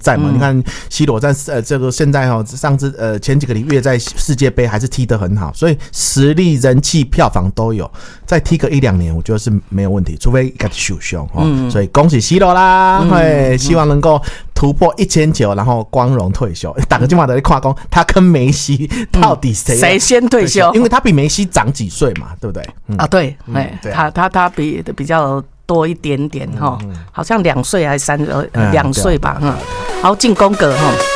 在嘛。你看 C 罗在这个现在前几个月在世界杯还是踢得很好，所以实力、人气、票房都有。再踢个1-2年，我觉得是没有问题，除非开始受伤所以恭喜 C 罗啦，希望能够突破1900，然后光荣退休。打个电话在看讲，他跟梅西到底谁先退休？因为他比梅西长几岁嘛，对不对？ 对，他比较多一点点哈，好像2岁还是2岁吧哈。好，进宫格哈。